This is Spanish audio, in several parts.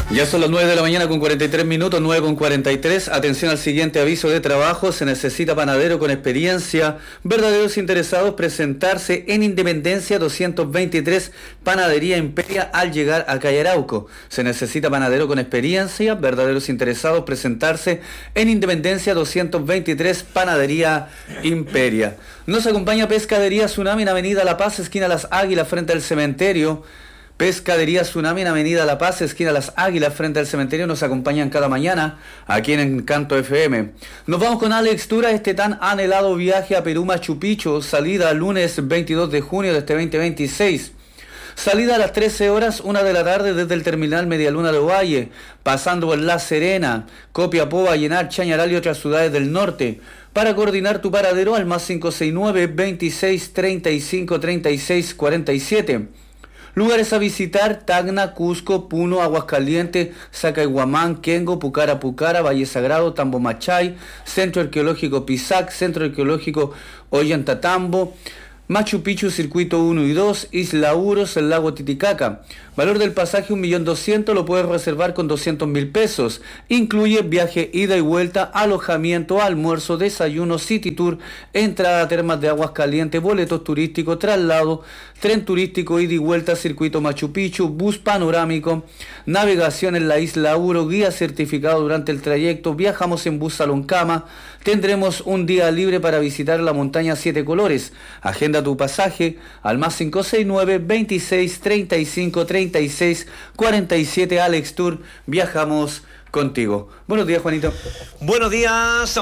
Ya son las 9 de la mañana con 43 minutos, 9 con 43. Atención al siguiente aviso de trabajo. Se necesita panadero con experiencia. Verdaderos interesados presentarse en Independencia 223, Panadería Imperia, al llegar a Calle Arauco. Se necesita panadero con experiencia. Verdaderos interesados presentarse en Independencia 223, Panadería Imperia. Nos acompaña Pescadería Tsunami en Avenida La Paz, esquina Las Águilas, frente al cementerio. Pescadería Tsunami en Avenida La Paz, esquina Las Águilas, frente al cementerio. Nos acompañan cada mañana aquí en Encanto FM. Nos vamos con Alex Tura, este tan anhelado viaje a Perú, Machu Picchu. Salida lunes 22 de junio de este 2026. Salida a las 13 horas, 1 de la tarde, desde el terminal Medialuna de Ovalle, pasando por La Serena, Copiapó, Vallenar, Chañaral y otras ciudades del norte. Para coordinar tu paradero al más 569 26 35 36 47. Lugares a visitar: Tacna, Cusco, Puno, Aguascalientes, Sacaiguamán, Quengo, Pucara Pucara, Valle Sagrado, Tambomachay, Centro Arqueológico Pisac, Centro Arqueológico Ollanta-Tambo, Machu Picchu, Circuito 1 y 2, Isla Uros, el lago Titicaca. Valor del pasaje 1.200.000, lo puedes reservar con 200.000 pesos. Incluye viaje ida y vuelta, alojamiento, almuerzo, desayuno, city tour, entrada a termas de aguas calientes, boletos turísticos, traslado, tren turístico ida y vuelta, circuito Machu Picchu, bus panorámico, navegación en la Isla Uro, guía certificado durante el trayecto. Viajamos en bus salón cama. Tendremos un día libre para visitar la montaña Siete Colores. Agenda tu pasaje al más 569 26 35 36 47. Alex Tour, viajamos contigo. Buenos días, Juanito. Buenos días.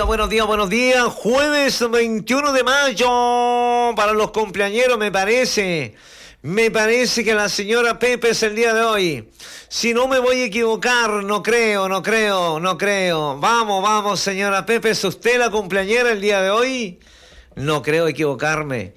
Jueves 21 de mayo para los cumpleañeros, me parece. Me parece que la señora Pepe es el día de hoy. Si no me voy a equivocar, no creo. Vamos, señora Pepe, ¿es usted la cumpleañera el día de hoy? No creo equivocarme.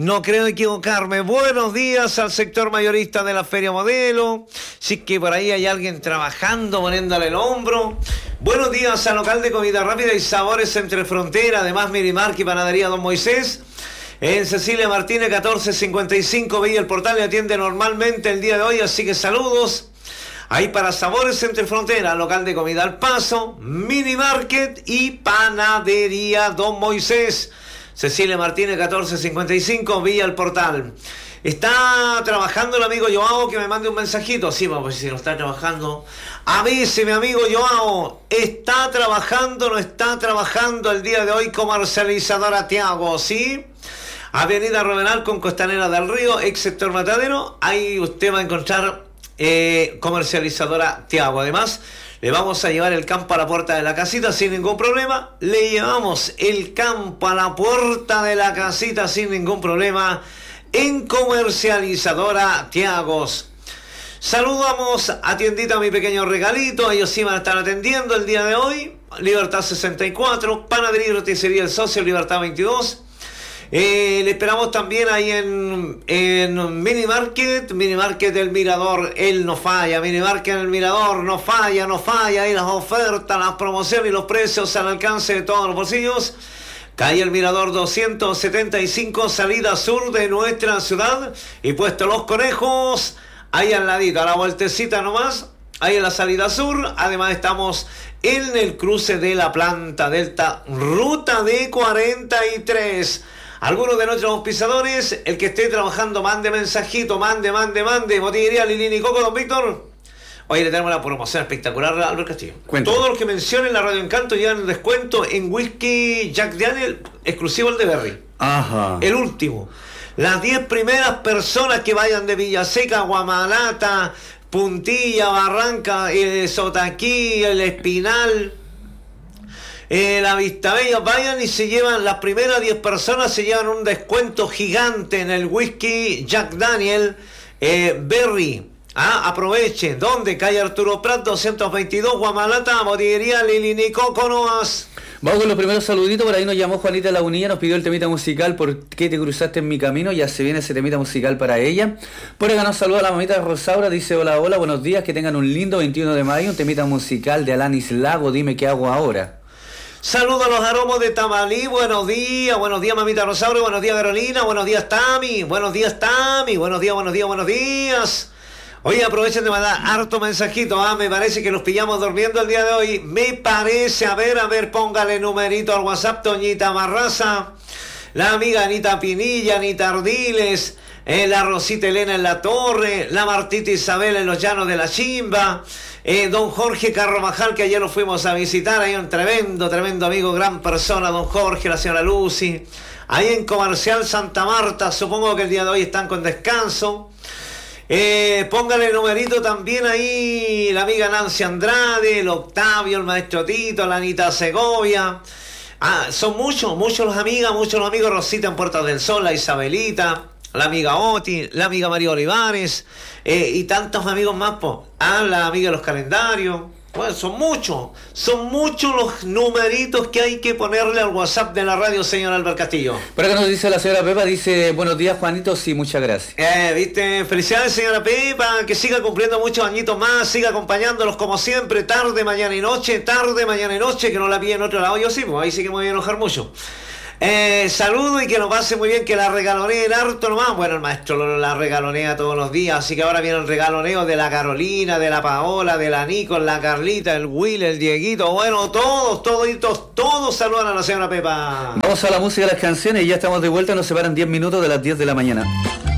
Buenos días al sector mayorista de la Feria Modelo. Si es que por ahí hay alguien trabajando, poniéndole el hombro. Buenos días al local de comida rápida y sabores Entre Frontera. Además, Mirimark y Panadería Don Moisés. En Cecilia Martínez 1455, Villa El Portal, le atiende normalmente el día de hoy, así que saludos. Ahí para Sabores Entre Frontera, local de comida al paso, Mini Market y Panadería Don Moisés. Cecilia Martínez 1455, Villa El Portal. ¿Está trabajando el amigo Joao? Que me mande un mensajito. Sí, pues si no está trabajando, avíseme, amigo Joao. ¿Está trabajando, no está trabajando el día de hoy comercializadora Tiago? ¿Sí? Avenida Romenal con Costanera del Río, ex sector Matadero. Ahí usted va a encontrar comercializadora Tiago. Además, le vamos a llevar el campo a la puerta de la casita sin ningún problema. Le llevamos el campo a la puerta de la casita sin ningún problema en comercializadora Tiagos. Saludamos a Tiendita Mi Pequeño Regalito. Ellos sí van a estar atendiendo el día de hoy. Libertad 64, Panadería y Roticería El Socio, Libertad 22. Le esperamos también ahí en Mini Market El Mirador. Él no falla. Mini Market El Mirador no falla. Ahí las ofertas, las promociones y los precios al alcance de todos los bolsillos. Calle El Mirador 275, salida sur de nuestra ciudad. Y puesto Los Conejos, ahí al ladito, a la vueltecita nomás, ahí en la salida sur. Además estamos en el cruce de la Planta Delta, ruta D43. Algunos de nuestros auspiciadores, el que esté trabajando, mande mensajito, mande. Botillería Lilini Coco, don Víctor. Hoy le tenemos una promoción espectacular a Albert Castillo. Cuéntame. Todos los que mencionen la Radio Encanto llevan el descuento en whisky Jack Daniel, exclusivo el de Berry. Ajá. El último. Las 10 primeras personas que vayan de Villaseca, Guamalata, Puntilla, Barranca, Sotaquí, El Espinal, la Vistabella, vayan y se llevan, las primeras 10 personas se llevan un descuento gigante en el whisky Jack Daniel Berry. Aproveche. ¿Dónde? Calle Arturo Prat 222, Guamalata, Botillería Lilini Coco Noas. Vamos con los primeros saluditos. Por ahí nos llamó Juanita Lagunilla, nos pidió el temita musical ¿Por qué te cruzaste en mi camino? Ya se viene ese temita musical para ella. Por acá nos saluda la mamita Rosaura, dice hola, buenos días, que tengan un lindo 21 de mayo, un temita musical de Alanis Lago, Dime qué hago ahora. Saludos a los aromos de Tamalí, buenos días mamita Rosaura, buenos días Carolina, buenos días Tami, buenos días. Oye, aprovechen de mandar harto mensajito, me parece que nos pillamos durmiendo el día de hoy. Me parece, a ver, póngale numerito al WhatsApp, Toñita Marraza, la amiga Anita Pinilla, Anita Ardiles, la Rosita Elena en la Torre, la Martita Isabel en los Llanos de la Chimba, don Jorge Carromajal, que ayer lo fuimos a visitar, ahí un tremendo amigo, gran persona, don Jorge, la señora Lucy, ahí en Comercial Santa Marta, supongo que el día de hoy están con descanso. Póngale numerito también ahí la amiga Nancy Andrade, el Octavio, el maestro Tito, la Anita Segovia. Son muchos los amigos, Rosita en Puertas del Sol, la Isabelita, la amiga Oti, la amiga María Olivares, y tantos amigos más, la amiga de los calendarios. Bueno, son muchos los numeritos que hay que ponerle al WhatsApp de la radio, señor Albert Castillo. Por acá nos dice la señora Pepa, dice, buenos días, Juanito, sí, muchas gracias. Viste, felicidades, señora Pepa, que siga cumpliendo muchos añitos más, siga acompañándolos como siempre, tarde, mañana y noche, que no la pille en otro lado. Yo sí, pues ahí sí que me voy a enojar mucho. Saludo y que nos pase muy bien, que la regaloneen harto nomás. Bueno, el maestro la regalonea todos los días, así que ahora viene el regaloneo de la Carolina, de la Paola, de la Nico, la Carlita, el Will, el Dieguito. Bueno, todos saludan a la señora Pepa. Vamos a la música de las canciones y ya estamos de vuelta, nos separan 10 minutos de las 10 de la mañana.